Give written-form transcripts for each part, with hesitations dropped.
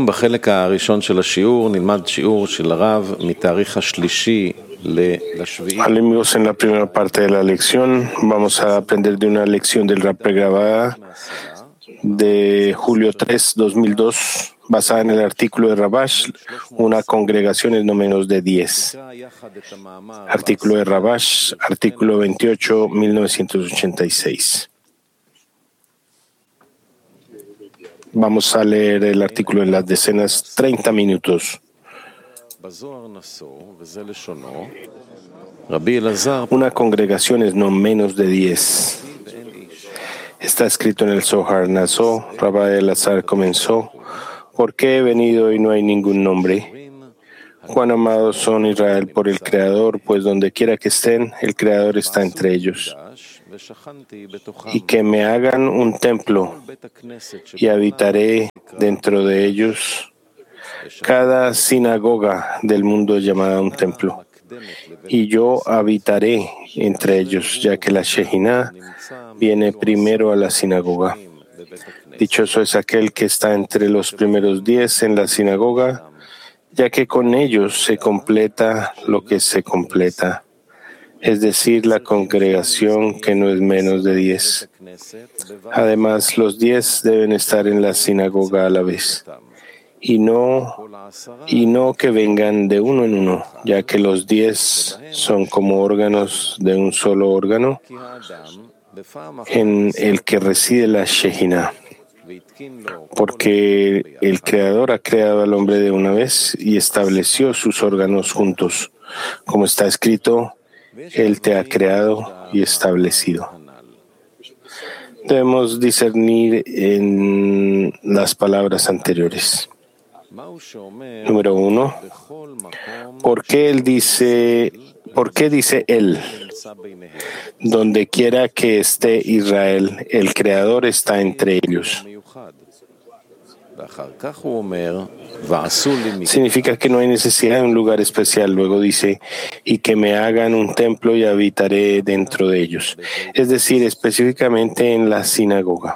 היום בחלק הראשון של השיעור נלמד שיעור של הרב מתאריך השלישי לשביעי. Amigos, en la primera parte de la lección vamos a aprender de una lección del Rab pregrabada de julio 3, 2002, basada en el artículo de Rabash, una congregación es no menos de 10. Artículo de Rabash, artículo 28, 1986. Vamos a leer el artículo en las decenas, 30 minutos. Una congregación es no menos de 10. Está escrito en el Zohar Nassó, Rabbi Elazar comenzó: ¿por qué he venido y no hay ningún nombre? Cuán amados son Israel por el Creador, pues donde quiera que estén, el Creador está entre ellos. Y que me hagan un templo y habitaré dentro de ellos. Cada sinagoga del mundo es llamada un templo, y yo habitaré entre ellos, ya que la Shehinah viene primero a la sinagoga. Dichoso es aquel que está entre los primeros 10 en la sinagoga, ya que con ellos se completa lo que se completa, es decir, la congregación que no es menos de 10. Además, los 10 deben estar en la sinagoga a la vez, y no que vengan de uno en uno, ya que los 10 son como órganos de un solo órgano en el que reside la Shehinah, porque el Creador ha creado al hombre de una vez y estableció sus órganos juntos. Como está escrito, Él te ha creado y establecido. Debemos discernir en las palabras anteriores. Número 1. ¿Por qué dice Él? Donde quiera que esté Israel, el Creador está entre ellos. Significa que no hay necesidad de un lugar especial. Luego dice, y que me hagan un templo y habitaré dentro de ellos. Es decir, específicamente en la sinagoga.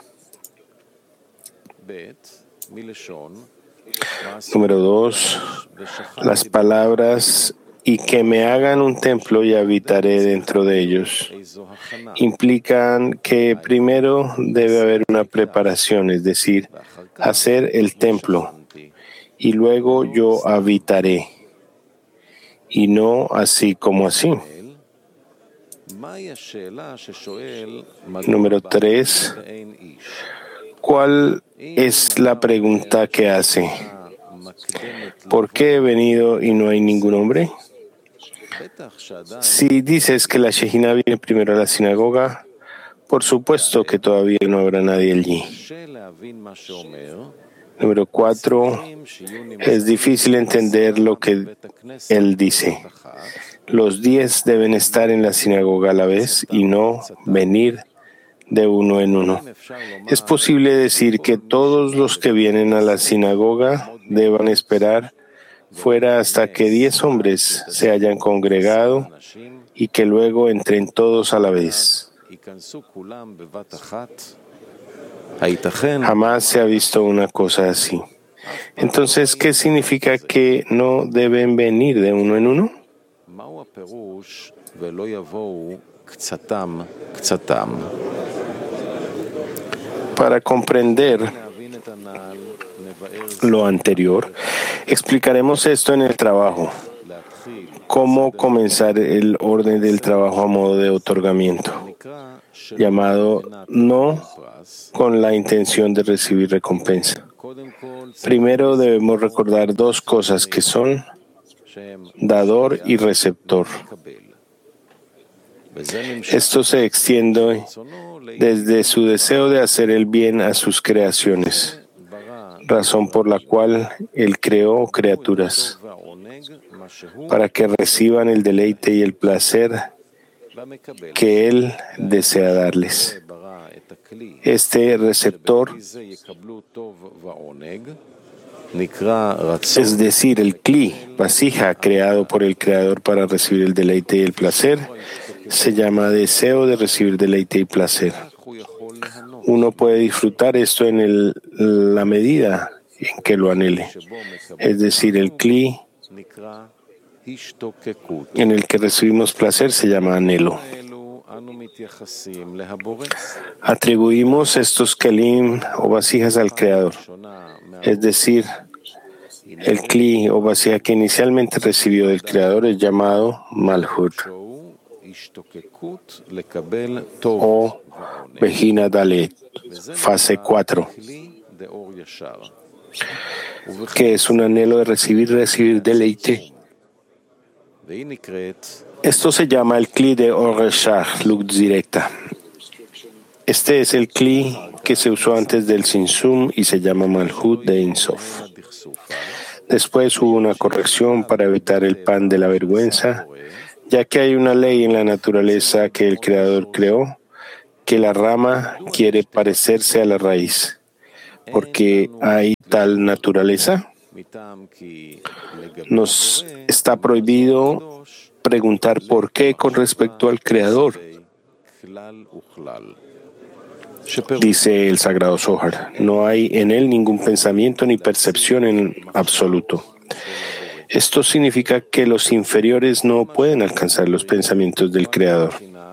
Número 2. Las palabras y que me hagan un templo y habitaré dentro de ellos implican que primero debe haber una preparación, es decir, hacer el templo, y luego yo habitaré, y no así como así. Número 3. ¿Cuál es la pregunta que hace? ¿Por qué he venido y no hay ningún hombre? Si dices que la Shehinah viene primero a la sinagoga, por supuesto que todavía no habrá nadie allí. Número 4. Es difícil entender lo que él dice. Los 10 deben estar en la sinagoga a la vez y no venir de uno en uno. Es posible decir que todos los que vienen a la sinagoga deban esperar fuera hasta que 10 hombres se hayan congregado y que luego entren todos a la vez. Jamás se ha visto una cosa así. Entonces, ¿qué significa que no deben venir de uno en uno? Para comprender lo anterior, explicaremos esto en el trabajo. Cómo comenzar el orden del trabajo a modo de otorgamiento, llamado no con la intención de recibir recompensa. Primero debemos recordar 2 cosas que son dador y receptor. Esto se extiende desde su deseo de hacer el bien a sus creaciones, razón por la cual Él creó criaturas, para que reciban el deleite y el placer que Él desea darles. Este receptor, es decir, el Kli, vasija, creado por el Creador para recibir el deleite y el placer, se llama deseo de recibir deleite y placer. Uno puede disfrutar esto en la medida en que lo anhele. Es decir, el cli en el que recibimos placer se llama anhelo. Atribuimos estos kelim o vasijas al Creador, es decir, el kli o vasija que inicialmente recibió del Creador es llamado Malhut o Vejina Dalet, fase 4, que es un anhelo de recibir deleite. Esto se llama el kli de Oreshach, luz directa. Este es el kli que se usó antes del Sinsum y se llama Malhut de Ein Sof. Después hubo una corrección para evitar el pan de la vergüenza, ya que hay una ley en la naturaleza que el Creador creó, que la rama quiere parecerse a la raíz. ¿Por qué hay tal naturaleza? Nos está prohibido preguntar por qué con respecto al Creador. Dice el Sagrado Zohar, no hay en él ningún pensamiento ni percepción en absoluto. Esto significa que los inferiores no pueden alcanzar los pensamientos del Creador.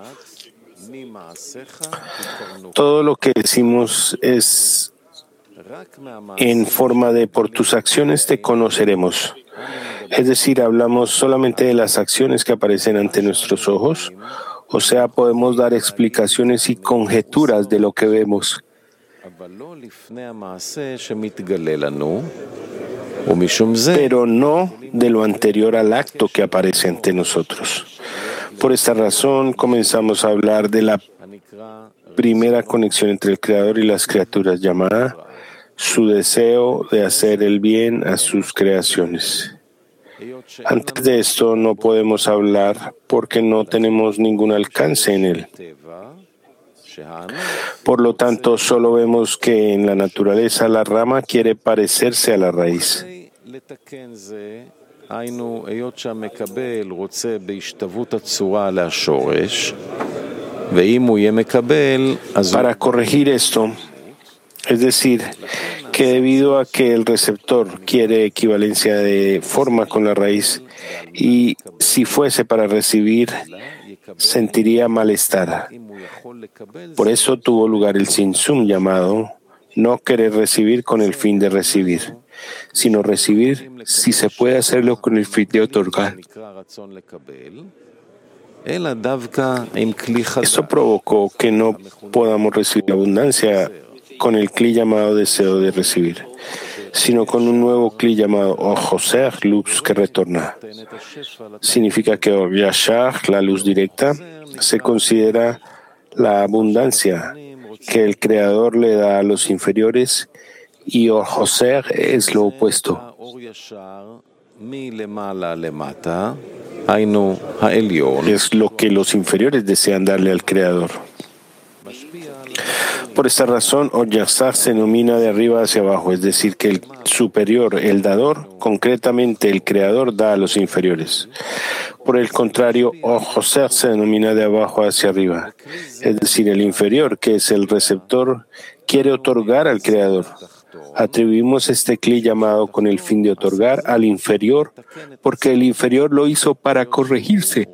Todo lo que decimos es en forma de por tus acciones te conoceremos. Es decir, hablamos solamente de las acciones que aparecen ante nuestros ojos. O sea, podemos dar explicaciones y conjeturas de lo que vemos. Pero no de lo anterior al acto que aparece ante nosotros. Por esta razón, comenzamos a hablar de la primera conexión entre el Creador y las criaturas, llamada su deseo de hacer el bien a sus creaciones. Antes de esto no podemos hablar porque no tenemos ningún alcance en él. Por lo tanto, solo vemos que en la naturaleza la rama quiere parecerse a la raíz. Para corregir esto, es decir, que debido a que el receptor quiere equivalencia de forma con la raíz y si fuese para recibir, sentiría malestar. Por eso tuvo lugar el Sinsum llamado no querer recibir con el fin de recibir, sino recibir si se puede hacerlo con el fin de otorgar. Esto provocó que no podamos recibir abundancia con el kli llamado deseo de recibir, sino con un nuevo kli llamado Or-Joser, luz que retorna. Significa que Or-Yashar, la luz directa, se considera la abundancia que el Creador le da a los inferiores y Or-Joser es lo opuesto. Es lo que los inferiores desean darle al Creador. Por esta razón, Or-Yashar se denomina de arriba hacia abajo, es decir, que el superior, el dador, concretamente el Creador, da a los inferiores. Por el contrario, Or-Joser se denomina de abajo hacia arriba, es decir, el inferior, que es el receptor, quiere otorgar al Creador. Atribuimos este kli llamado con el fin de otorgar al inferior, porque el inferior lo hizo para corregirse.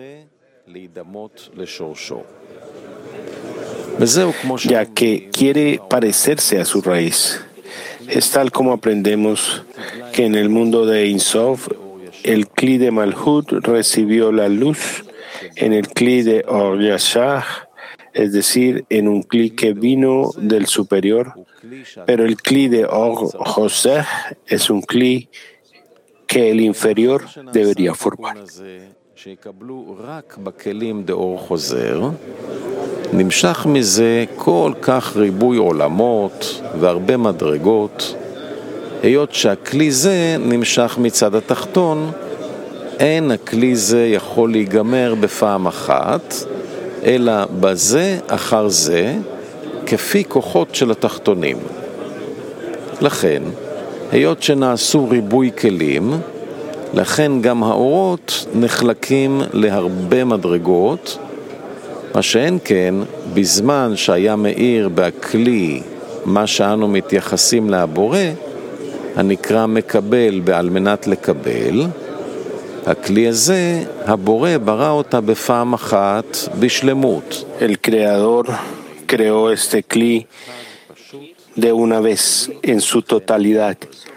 Ya que quiere parecerse a su raíz. Es tal como aprendemos que en el mundo de Ein Sof, el kli de Malhut recibió la luz en el kli de Or-Yashar, es decir, en un kli que vino del superior, pero el kli de Or-Joser es un kli que el inferior debería formar. נמשך מזה כל כך ריבוי עולמות והרבה מדרגות. היות שהכלי זה נמשך מצד התחתון, אין הכלי זה יכול להיגמר בפעם אחת, אלא בזה אחר זה, כפי כוחות של התחתונים. לכן, היות שנעשו ריבוי כלים, לכן גם האורות נחלקים להרבה מדרגות, מה שאין כן, בזמן שהיה מאיר בכלי מה שאנו מתייחסים להבורא, הנקרא מקבל בעל מנת לקבל, הכלי הזה, הבורא ברא אותה בפעם אחת בשלמות. El Creador creó este cli de una vez en su totalidad.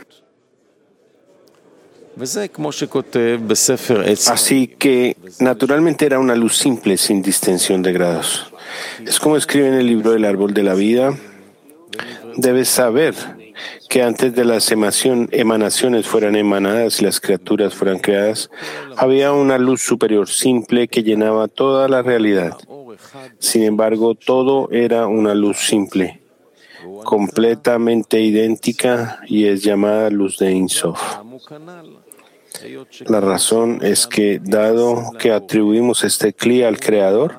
וזה כמו שכותב בספר עץ. Así que naturalmente era una luz simple sin distinción de grados. Es como escribe en el libro del árbol de la vida. Debes saber que antes de las emanaciones fueran emanadas y las criaturas fueran creadas, había una luz superior simple que llenaba toda la realidad. Sin embargo, todo era una luz simple, completamente idéntica, y es llamada luz de Ein Sof. La razón es que, dado que atribuimos este cli al Creador,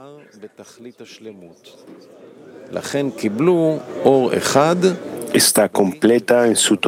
está completa en su